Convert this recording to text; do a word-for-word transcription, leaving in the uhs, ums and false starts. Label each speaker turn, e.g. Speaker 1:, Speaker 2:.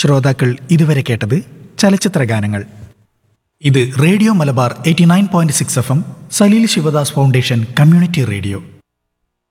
Speaker 1: ശ്രോതാക്കൾ ഇതുവരെ കേട്ടത് ചലച്ചിത്ര ഗാനങ്ങൾ. ഇത് radio Malabar eighty nine point six F M, Saleel Sivadas foundation community radio.